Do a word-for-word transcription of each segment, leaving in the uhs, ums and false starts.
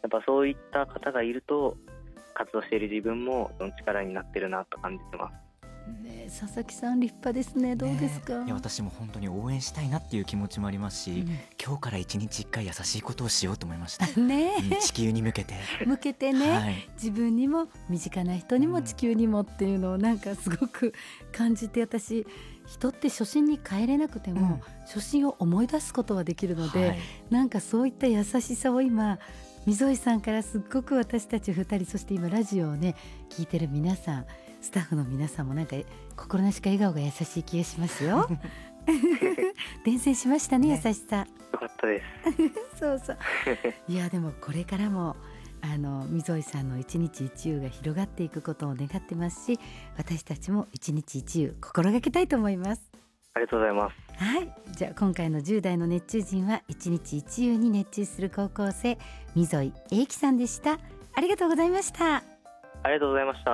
やっぱそういった方がいると活動している自分もその力になってるなと感じてます。 ね、佐々木さん立派ですね。どうですか？ ね、いや私も本当に応援したいなっていう気持ちもありますし、 うん、 今日から一日一回優しいことをしようと思いましたね、 うん、地球に向けて向けてね、 はい、 自分にも身近な人にも地球にもっていうのをなんかすごく感じて、私人って初心に帰れなくても、うん、初心を思い出すことはできるので、はい、なんかそういった優しさを今溝井さんからすっごく私たちふたり、そして今ラジオをね聞いてる皆さん、スタッフの皆さんもなんか心なしか笑顔が優しい気がしますよ伝染しました ね, ね優しさ。 よかったですそうそういやでもこれからもあの溝井さんの一日一優が広がっていくことを願ってますし、私たちも一日一優心がけたいと思います。 ありがとうございます。 はい、じゃあ今回のじゅう代の熱中人は一日一優に熱中する高校生、溝井英樹さんでした。ありがとうございました。 ありがとうございました。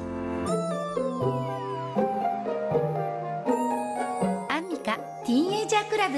アンミカティーンエイジャークラブ。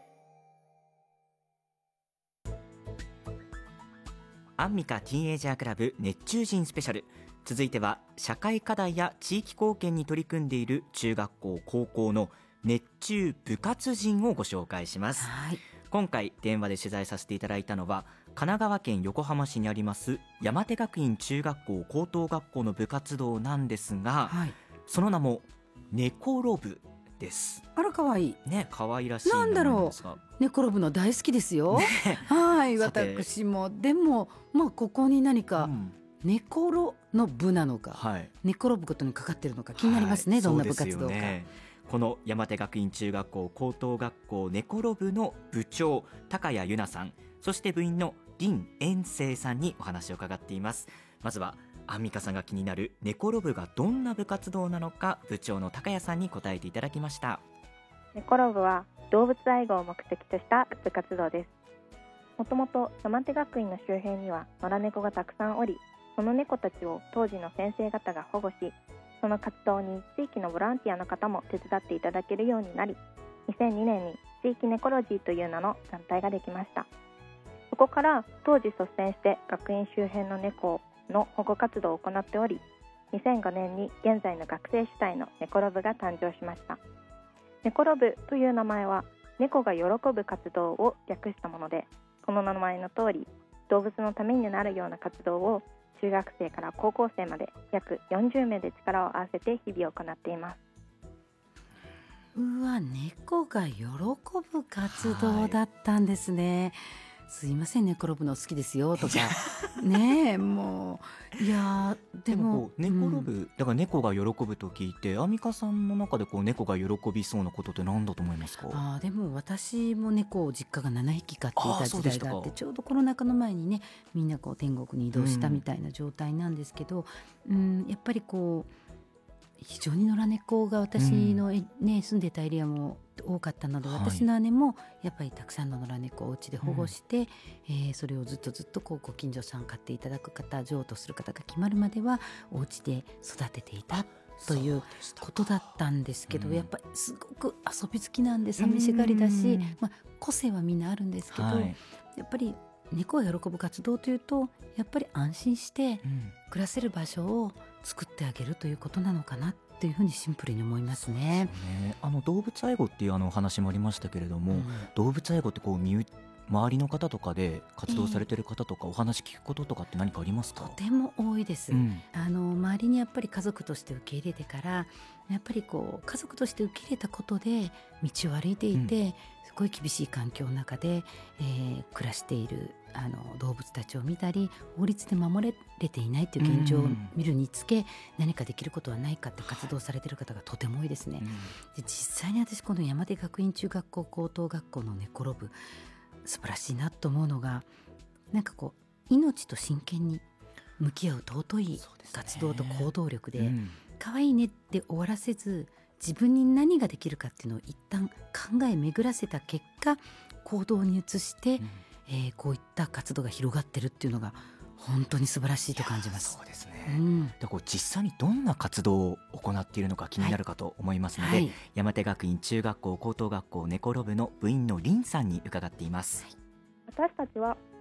アンミカティーンエイジャークラブ熱中人スペシャル。続いては社会課題や地域貢献に取り組んでいる中学校高校の熱中部活人をご紹介します。はい、今回電話で取材させていただいたのは神奈川県横浜市にあります山手学院中学校高等学校の部活動なんですが、はい、その名もネコロ部です。 あら可愛いね、 可愛らしいなんだろう、ネコロ部の大好きですよ、ね、はい私も。でもまあここに何か、うん、ネコロの部なのか、はい、ネコロ部ことにかかってるのか気になりますね、はい、どんな部活動か。 この山手学院中学校高等学校ネコロ部の部長高谷由奈さん、そして部員の林遠征さんにお話を伺っています。まずはアンミカさんが気になるネコロ部がどんな部活動なのか、部長の高谷さんに答えていただきました。 ネコロ部は動物愛護を目的とした部活動です。もともと山手学院の周辺には野良猫がたくさんおり、その猫たちを当時の先生方が保護し、その活動に地域のボランティアの方も手伝っていただけるようになり、にせんにねんに地域ネコロジーという名の団体ができました。そこから当時率先して学院周辺の猫の保護活動を行っており、にせんごねんに現在の学生主体のネコロ部が誕生しました。ネコロ部という名前は猫が喜ぶ活動を略したもので、この名前の通り動物のためになるような活動を中学生から高校生まで約よんじゅうめいで力を合わせて日々行っています。 うわ、猫が喜ぶ活動だったんですね。すいません、ネコロ部の好きですよとかねえ、もういやでも、でもネコロ部、うん、だから猫が喜ぶと聞いて、アンミカさんの中でこう猫が喜びそうなことって何だと思いますか？ あでも私も猫を実家がななひき飼っていた時代があって、ちょうどコロナ禍の前にね、みんなこう天国に移動したみたいな状態なんですけど、うん、やっぱりこう非常に野良猫が私の、ね、住んでたエリアも多かったので、はい、私の姉もやっぱりたくさんの野良猫をお家で保護して、うん、えー、それをずっとずっとこうご近所さん飼っていただく方、譲渡する方が決まるまではお家で育てていたということだったんですけど、うん、やっぱりすごく遊び好きなんで寂しがりだし、まあ、個性はみんなあるんですけど、はい、やっぱり猫が喜ぶ活動というとやっぱり安心して暮らせる場所を作ってあげるということなのかなっていうふうにシンプルに思いますね。 そうですね。あの動物愛護っていうあの話もありましたけれども、うん、動物愛護ってこう身内周りの方とかで活動されている方とかお話聞くこととかって何かありますか？ とても多いです、うん、あの周りにやっぱり家族として受け入れてから、やっぱりこう家族として受け入れたことで道を歩いていて、うん、すごい厳しい環境の中で、えー、暮らしているあの動物たちを見たり、法律で守れていないという現状を見るにつけ、うん、何かできることはないかって活動されている方がとても多いですね、うん、で実際に私この山手学院中学校高等学校のネコロ部素晴らしいなと思うのが、なんかこう命と真剣に向き合う尊い活動と行動力で、うん、可愛いねって終わらせず、自分に何ができるかっていうのを一旦考え巡らせた結果行動に移して、うん、えー、こういった活動が広がってるっていうのが本当に素晴らしいと感じます。 そうですね、うん、でこう実際にどんな活動を行っているのか気になるかと思いますので、はいはい、山手学院中学校高等学校ネコロ部の部員の林さんに伺っています。 私たちは